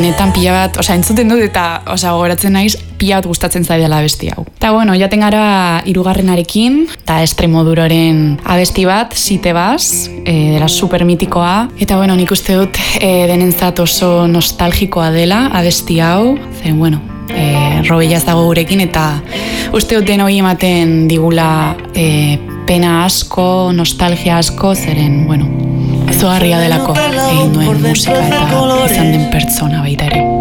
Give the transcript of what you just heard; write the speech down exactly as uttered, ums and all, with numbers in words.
benetan pila bat, osea, entzuten dut eta, osea, gogoratzen naiz, pila bat gustatzen zaidala abesti hau. Eta bueno, jaten gara hirugarrenarekin, eta Extremoduroren abesti bat, Si te vas, e, dela super mitikoa. Eta bueno, nik uste dut e, denentzat oso nostalgikoa dela abesti hau, zen bueno, e, Robella ez dago gurekin, eta uste dut denoi ematen digula e, pena asko, nostalgia asko, zeren, bueno, izugarria delako egin duen musika eta izan den pertsona baita ere.